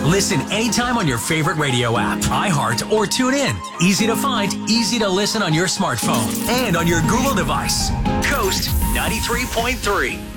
Listen anytime on your favorite radio app, iHeart, or TuneIn. Easy to find, easy to listen on your smartphone and on your Google device. Coast 93.3.